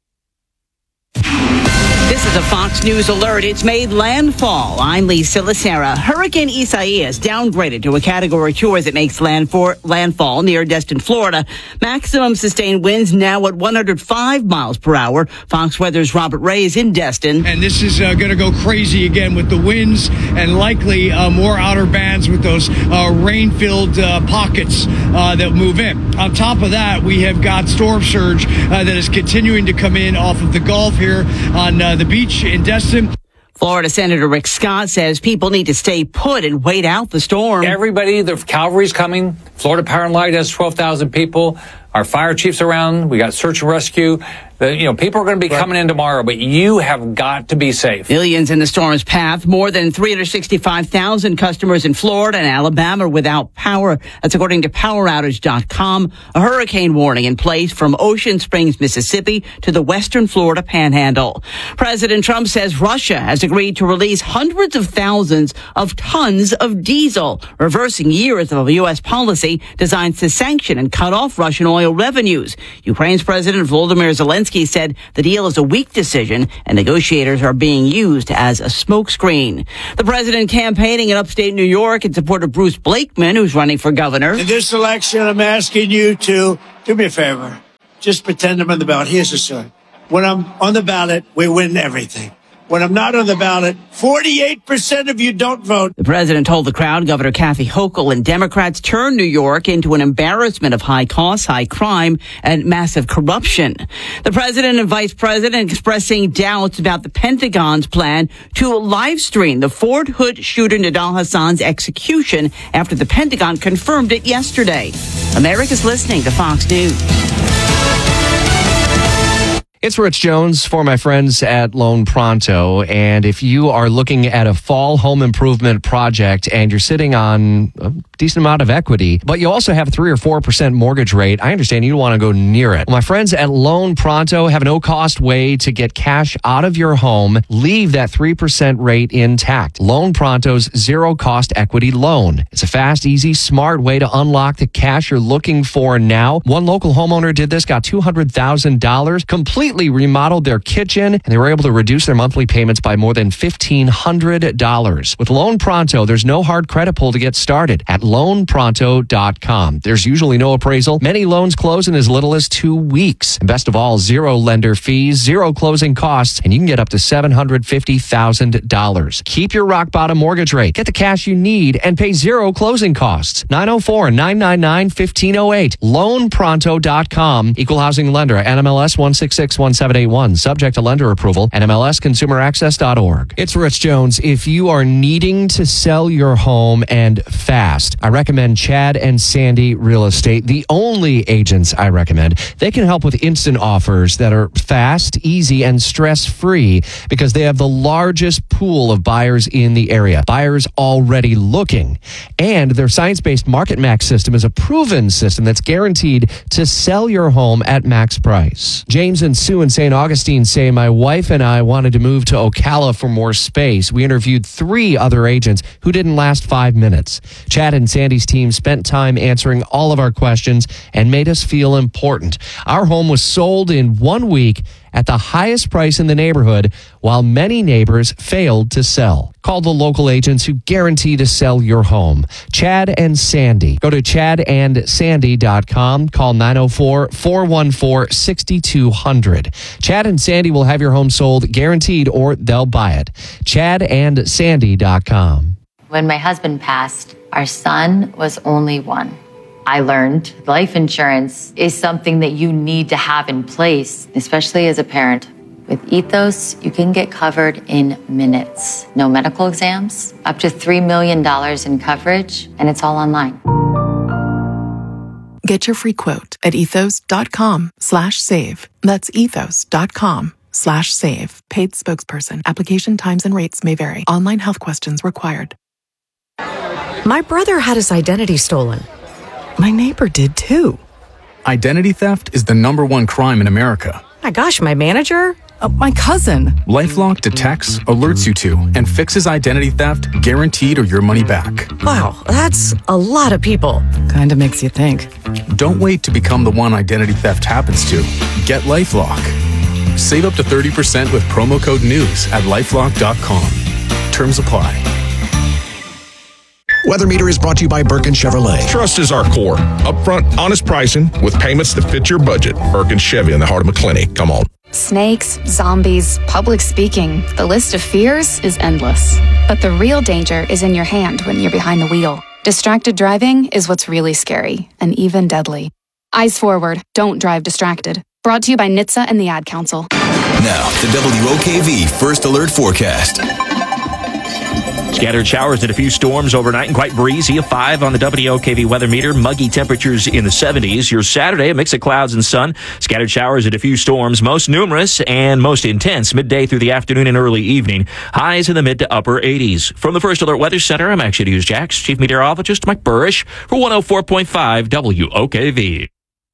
This is a Fox News alert. It's made landfall. I'm Lee Silasera. Hurricane Isaias downgraded to a Category two as it makes landfall, landfall near Destin, Florida. Maximum sustained winds now at one hundred five miles per hour. Fox Weather's Robert Ray is in Destin. And this is uh, going to go crazy again with the winds and likely uh, more outer bands with those uh, rain-filled uh, pockets uh, that move in. On top of that, we have got storm surge uh, that is continuing to come in off of the Gulf here on uh, the beach in Destin. Florida Senator Rick Scott says people need to stay put and wait out the storm. Everybody, the cavalry's coming. Florida Power and Light has twelve thousand people. Our fire chief's around. We got search and rescue. The, you know, people are going to be coming in tomorrow, but you have got to be safe. Millions in the storm's path. More than three hundred sixty-five thousand customers in Florida and Alabama without power. That's according to power outage dot com. A hurricane warning in place from Ocean Springs, Mississippi to the western Florida panhandle. President Trump says Russia has agreed to release hundreds of thousands of tons of diesel, reversing years of U S policy designed to sanction and cut off Russian oil revenues. Ukraine's President Volodymyr Zelensky said the deal is a weak decision and negotiators are being used as a smokescreen. The president campaigning in upstate New York in support of Bruce Blakeman, who's running for governor. In this election, I'm asking you to do me a favor. Just pretend I'm on the ballot. Here's the story. When I'm on the ballot, we win everything. When I'm not on the ballot, forty-eight percent of you don't vote. The president told the crowd Governor Kathy Hochul and Democrats turned New York into an embarrassment of high costs, high crime, and massive corruption. The president and vice president expressing doubts about the Pentagon's plan to live stream the Fort Hood shooter Nidal Hassan's execution after the Pentagon confirmed it yesterday. America's listening to Fox News. It's Rich Jones for my friends at Loan Pronto. And if you are looking at a fall home improvement project and you're sitting on a decent amount of equity, but you also have a three or four percent mortgage rate, I understand you want to go near it. Well, my friends at Loan Pronto have a no-cost way to get cash out of your home, leave that three percent rate intact. Loan Pronto's zero-cost equity loan. It's a fast, easy, smart way to unlock the cash you're looking for now. One local homeowner did this, got two hundred thousand dollars, completely remodeled their kitchen, and they were able to reduce their monthly payments by more than fifteen hundred dollars. With Loan Pronto, there's no hard credit pull to get started at loan pronto dot com. There's usually no appraisal. Many loans close in as little as two weeks. And best of all, zero lender fees, zero closing costs, and you can get up to seven hundred fifty thousand dollars. Keep your rock bottom mortgage rate. Get the cash you need and pay zero closing costs. nine oh four, nine nine nine, one five oh eight. loan pronto dot com. Equal housing lender. N M L S one six six one seven eight one. Subject to lender approval. N M L S consumer access dot org. It's Rich Jones. If you are needing to sell your home and fast, I recommend Chad and Sandy Real Estate, the only agents I recommend. They can help with instant offers that are fast, easy, and stress-free because they have the largest pool of buyers in the area. Buyers already looking. And their science-based Market Max system is a proven system that's guaranteed to sell your home at max price. James and Sue in Saint Augustine say, my wife and I wanted to move to Ocala for more space. We interviewed three other agents who didn't last five minutes. Chad and Sandy's team spent time answering all of our questions and made us feel important. Our home was sold in one week at the highest price in the neighborhood, while many neighbors failed to sell. Call the local agents who guarantee to sell your home. Chad and Sandy. Go to chad and sandy dot com. Call nine oh four, four one four, six two zero zero. Chad and Sandy will have your home sold guaranteed or they'll buy it. chad and sandy dot com. When my husband passed, our son was only one. I learned life insurance is something that you need to have in place, especially as a parent. With Ethos, you can get covered in minutes. No medical exams, up to three million dollars in coverage, and it's all online. Get your free quote at ethos.com slash save. That's ethos.com slash save. Paid spokesperson. Application times and rates may vary. Online health questions required. My brother had his identity stolen. My neighbor did too. Identity theft is the number one crime in America. My gosh, my manager? Uh, my cousin. LifeLock detects, alerts you to, and fixes identity theft guaranteed or your money back. Wow, that's a lot of people. Kinda makes you think. Don't wait to become the one identity theft happens to. Get LifeLock. Save up to thirty percent with promo code NEWS at lifelock dot com. Terms apply. Weather Meter is brought to you by Birkin Chevrolet. Trust is our core. Upfront, honest pricing with payments that fit your budget. Birkin Chevy in the heart of McClinney. Come on. Snakes, zombies, public speaking. The list of fears is endless. But the real danger is in your hand when you're behind the wheel. Distracted driving is what's really scary and even deadly. Eyes forward. Don't drive distracted. Brought to you by N H T S A and the Ad Council. Now, the W O K V First Alert Forecast. Scattered showers and a few storms overnight and quite breezy. A five on the W O K V weather meter. Muggy temperatures in the seventies. Your Saturday, a mix of clouds and sun. Scattered showers and a few storms. Most numerous and most intense midday through the afternoon and early evening. Highs in the mid to upper eighties. From the First Alert Weather Center, I'm Action News Jax Chief Meteorologist Mike Burrish for one oh four point five W O K V.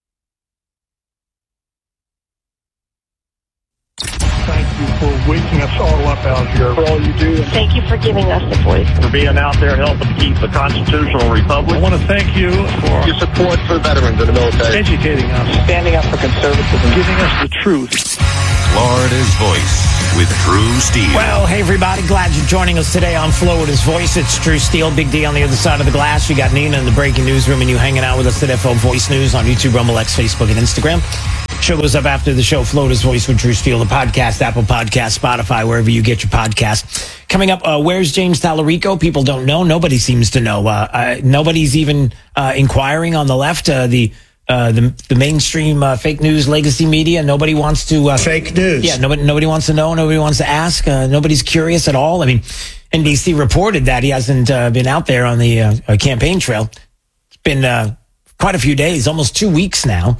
Thank you for waking us all up out here, for all you do. Thank you for giving us the voice. For being out there helping keep the constitutional republic. I want to thank you for your support for veterans in the military. Educating us. Standing up for conservatism. Giving us the truth. Florida's Voice with Drew Steele. Well, hey, everybody. Glad you're joining us today on Florida's Voice. It's Drew Steele, Big D on the other side of the glass. You got Nina in the breaking newsroom and you hanging out with us at F O Voice News on YouTube, Rumble, X, Facebook, and Instagram. Show goes up after the show, Florida's Voice with Drew Steele, the podcast, Apple Podcast, Spotify, wherever you get your podcasts. Coming up, uh, where's James Tallarico? People don't know. Nobody seems to know. Uh, uh, nobody's even uh, inquiring on the left. Uh, the uh, the the mainstream uh, fake news legacy media. Nobody wants to uh, fake news. Yeah, nobody nobody wants to know. Nobody wants to ask. Uh, nobody's curious at all. I mean, N B C reported that he hasn't uh, been out there on the uh, campaign trail. It's been uh, quite a few days, almost two weeks now.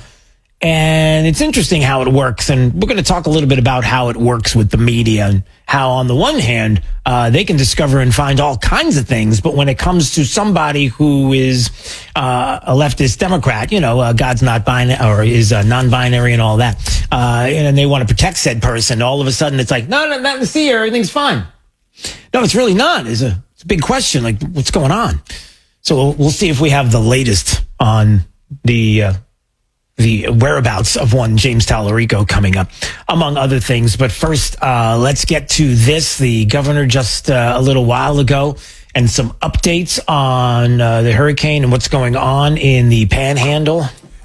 And it's interesting how it works. And we're going to talk a little bit about how it works with the media and how, on the one hand, uh, they can discover and find all kinds of things. But when it comes to somebody who is uh, a leftist Democrat, you know, uh, God's not binary or is uh, non-binary and all that, uh, and they want to protect said person, all of a sudden it's like, no, no, nothing to see here. Everything's fine. No, it's really not. It's a, it's a big question. Like, what's going on? So we'll, we'll see if we have the latest on the uh, the whereabouts of one James Tallarico coming up, among other things. But first, uh, let's get to this. The governor just uh, a little while ago and some updates on uh, the hurricane and what's going on in the Panhandle.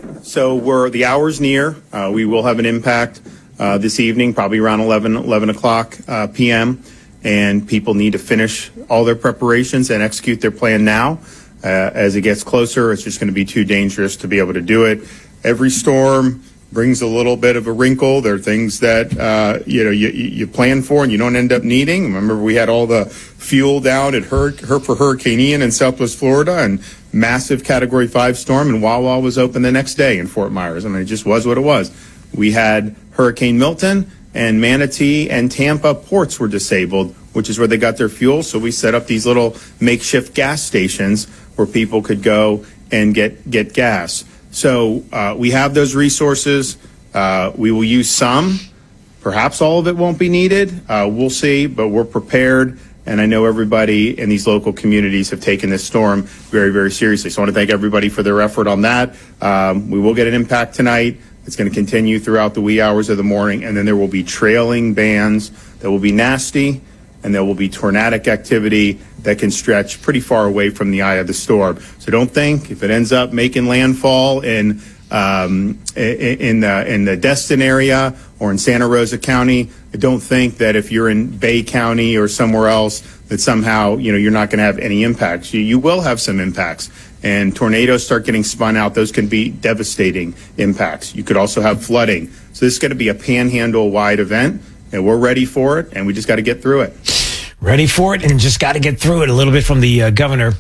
So we're the hour's near. Uh, we will have an impact uh, this evening, probably around eleven, eleven o'clock uh, p m. And people need to finish all their preparations and execute their plan now. Uh, as it gets closer, it's just going to be too dangerous to be able to do it. Every storm brings a little bit of a wrinkle. There are things that, uh, you know, you, you plan for and you don't end up needing. Remember, we had all the fuel down at Hur- Hur- for Hurricane Ian in Southwest Florida and massive Category five storm, and Wawa was open the next day in Fort Myers. I mean, it just was what it was. We had Hurricane Milton, and Manatee and Tampa ports were disabled, which is where they got their fuel. So we set up these little makeshift gas stations where people could go and get, get gas. So uh, we have those resources. Uh, we will use some. Perhaps all of it won't be needed. Uh, we'll see, but we're prepared. And I know everybody in these local communities have taken this storm very, very seriously. So I want to thank everybody for their effort on that. Um, we will get an impact tonight. It's going to continue throughout the wee hours of the morning. And then there will be trailing bands that will be nasty, and there will be tornadic activity that can stretch pretty far away from the eye of the storm. So don't think if it ends up making landfall in um, in the in the Destin area or in Santa Rosa County, don't think that if you're in Bay County or somewhere else that somehow you know you're not going to have any impacts. You, you will have some impacts. And tornadoes start getting spun out. Those can be devastating impacts. You could also have flooding. So this is going to be a panhandle-wide event, and we're ready for it, and we just got to get through it. Ready for it and just got to get through it. A little bit from the uh, governor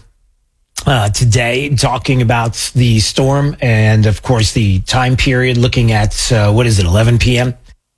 uh, today, talking about the storm and, of course, the time period, looking at, uh, what is it, eleven p m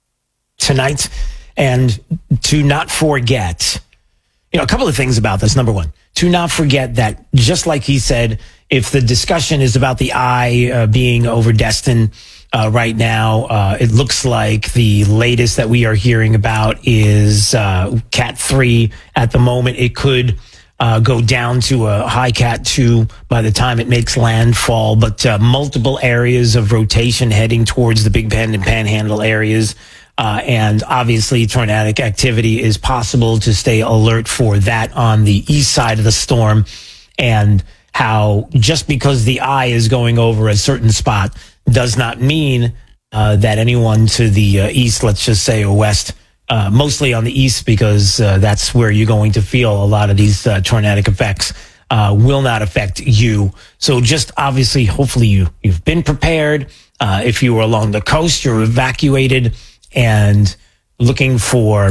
tonight. And to not forget, you know, a couple of things about this. Number one, to not forget that, just like he said, if the discussion is about the eye uh, being over Destin uh, right now, uh, it looks like the latest that we are hearing about is uh, Cat three at the moment. It could uh, go down to a high Cat two by the time it makes landfall, but uh, multiple areas of rotation heading towards the Big Bend and Panhandle areas. Uh, and obviously tornadic activity is possible. To stay alert for that on the east side of the storm, and how just because the eye is going over a certain spot does not mean uh, that anyone to the uh, east, let's just say, or west, uh, mostly on the east, because uh, that's where you're going to feel a lot of these uh, tornadic effects, uh, will not affect you. So just obviously, hopefully you, you've been prepared. Uh, if you were along the coast, you're evacuated and looking for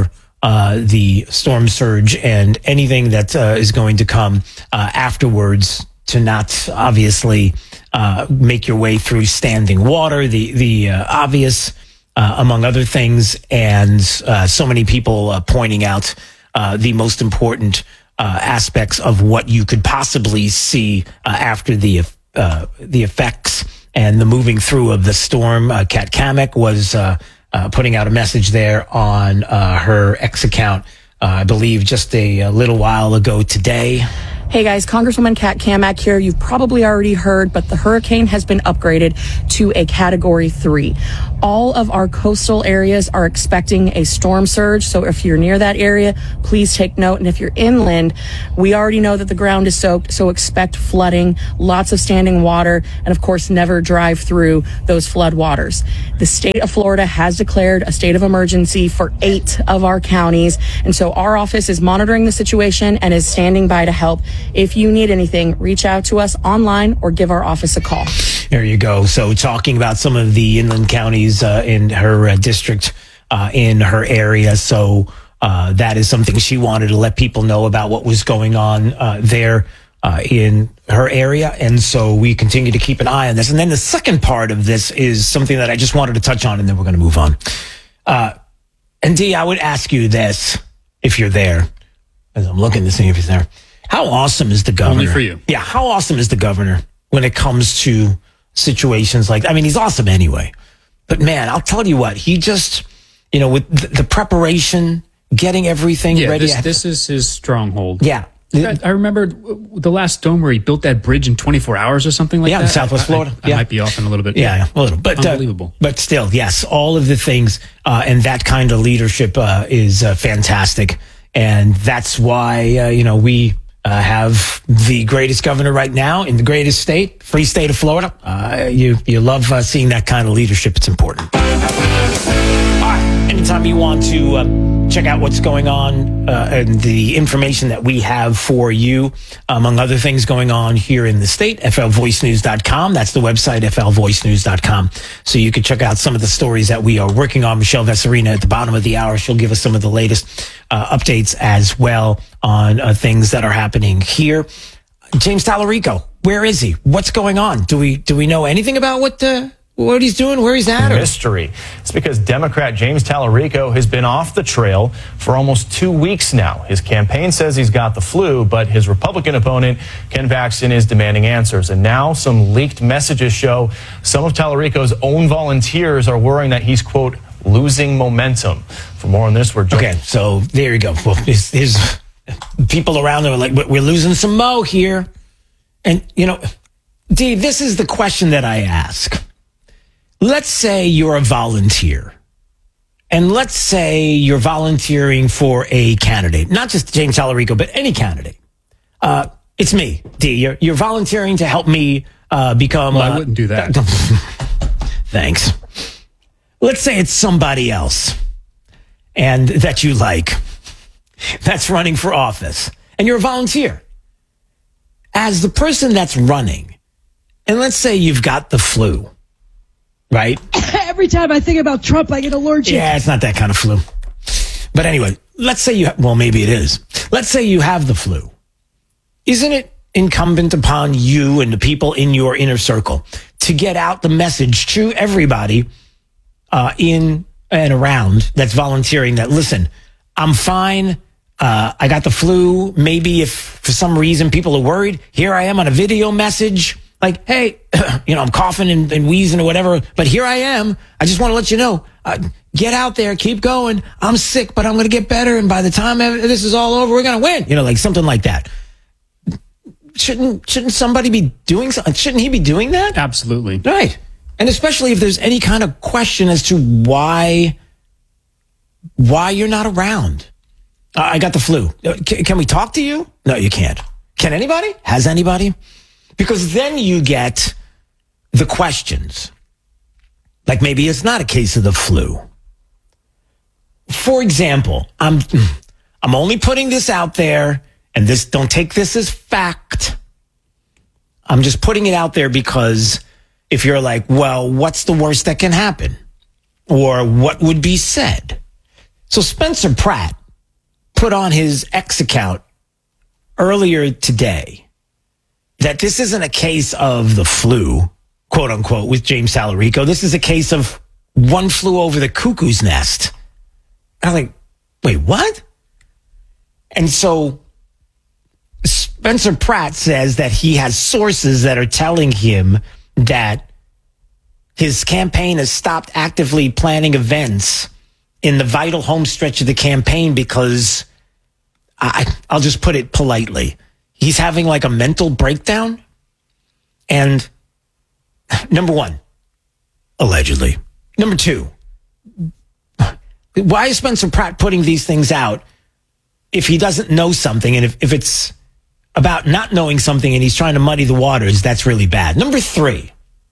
uh, the storm surge and anything that uh, is going to come uh, afterwards to not obviously uh, make your way through standing water, the, the uh, obvious, uh, among other things, and uh, so many people uh, pointing out uh, the most important uh, aspects of what you could possibly see uh, after the uh, the effects and the moving through of the storm. Uh, Kat Kamek was uh, uh, putting out a message there on uh, her X account, uh, I believe just a, a little while ago today. Hey guys, Congresswoman Kat Kamek here. You've probably already heard, but the hurricane has been upgraded to a category three. All of our coastal areas are expecting a storm surge. So if you're near that area, please take note. And if you're inland, we already know that the ground is soaked. So expect flooding, lots of standing water, and of course, never drive through those flood waters. The state of Florida has declared a state of emergency for eight of our counties. And so our office is monitoring the situation and is standing by to help. If you need anything, reach out to us online or give our office a call. There you go. So talking about some of the inland counties uh, in her uh, district, uh, in her area. So uh, that is something she wanted to let people know about what was going on uh, there uh, in her area. And so we continue to keep an eye on this. And then the second part of this is something that I just wanted to touch on, and then we're going to move on. Uh, and Dee, I would ask you this, if you're there, as I'm looking to see if he's there. How awesome is the governor? Only for you. Yeah, how awesome is the governor when it comes to situations like, I mean, he's awesome anyway. But man, I'll tell you what, he just, you know, with the, the preparation, getting everything yeah, ready. This, this is his stronghold. Yeah. I, I remember the last dome where he built that bridge in twenty-four hours or something like yeah, that. Yeah, in Southwest Florida. I, I, yeah. I might be off in a little bit. Yeah, yeah a little. But, Unbelievable. Uh, but still, yes, all of the things uh, and that kind of leadership uh, is uh, fantastic. And that's why, uh, you know, we uh, have the greatest governor right now in the greatest state, free state of Florida. Uh, you, you love uh, seeing that kind of leadership. It's important. All right. Anytime you want to uh, check out what's going on uh, and the information that we have for you, among other things going on here in the state, F L voice news dot com. That's the website, F L voice news dot com. So you can check out some of the stories that we are working on. Michelle Vesarina at the bottom of the hour, she'll give us some of the latest uh, updates as well on uh, things that are happening here. James Tallarico, where is he? What's going on? Do we do we know anything about what the what he's doing, where he's at? Or? Mystery. It's because Democrat James Tallarico has been off the trail for almost two weeks now. His campaign says he's got the flu, but his Republican opponent, Ken Paxton, is demanding answers. And now some leaked messages show some of Tallarico's own volunteers are worrying that he's, quote, losing momentum. For more on this, we're joined. Okay, so there you go. Well, his, his people around there are like, we're losing some mo here. And, you know, Dee, this is the question that I ask. Let's say you're a volunteer, and let's say you're volunteering for a candidate, not just James Tallarico, but any candidate. Uh, it's me, Dee. You're, you're volunteering to help me uh, become... Well, uh, I wouldn't do that. Thanks. Let's say it's somebody else, and that you like, that's running for office, and you're a volunteer. As the person that's running, and let's say you've got the flu, right? Every time I think about Trump, I get allergic. Yeah, it's not that kind of flu. But anyway, let's say you, ha- well, maybe it is. Let's say you have the flu. Isn't it incumbent upon you and the people in your inner circle to get out the message to everybody uh, in and around that's volunteering that, listen, I'm fine. Uh, I got the flu. Maybe if for some reason people are worried, here I am on a video message. Like, hey, you know, I'm coughing and, and wheezing or whatever, but here I am. I just want to let you know, uh, get out there, keep going. I'm sick, but I'm going to get better. And by the time this is all over, we're going to win. You know, like something like that. Shouldn't, shouldn't somebody be doing something? Shouldn't he be doing that? Absolutely. Right. And especially if there's any kind of question as to why, why you're not around. Uh, I got the flu. Can, can we talk to you? No, you can't. Can anybody? Has anybody? Because then you get the questions. Like maybe it's not a case of the flu. For example, I'm I'm only putting this out there, and this don't take this as fact. I'm just putting it out there because if you're like, well, what's the worst that can happen? Or what would be said? So Spencer Pratt put on his X account earlier today that this isn't a case of the flu, quote unquote, with James Tallarico. This is a case of one flew over the cuckoo's nest. And I'm like, wait, what? And so Spencer Pratt says that he has sources that are telling him that his campaign has stopped actively planning events in the vital home stretch of the campaign because, I, I'll just put it politely, he's having like a mental breakdown. And number one, allegedly. Number two, why is Spencer Pratt putting these things out if he doesn't know something? And if, if it's about not knowing something and he's trying to muddy the waters, that's really bad. Number three,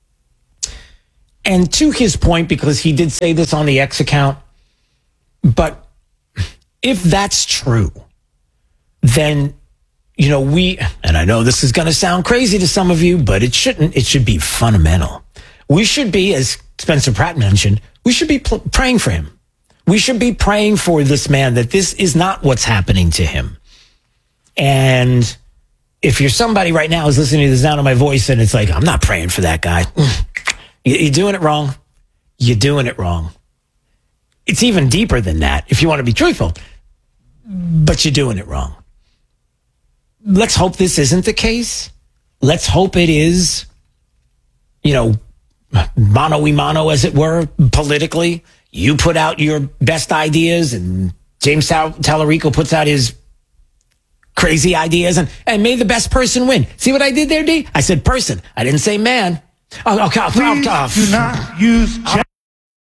and to his point, because he did say this on the X account, but if that's true, then, you know, we, and I know this is going to sound crazy to some of you, but it shouldn't. It should be fundamental. We should be, as Spencer Pratt mentioned, we should be pl- praying for him. We should be praying for this man, that this is not what's happening to him. And if you're somebody right now who's listening to the sound of my voice and it's like, I'm not praying for that guy, you're doing it wrong. You're doing it wrong. It's even deeper than that, if you want to be truthful, but you're doing it wrong. Let's hope this isn't the case. Let's hope it is, you know, mano y mano, as it were, politically. You put out your best ideas and James Tal- Tallarico puts out his crazy ideas, and, and may the best person win. See what I did there, D? I said person. I didn't say man. Oh, okay. Please do not use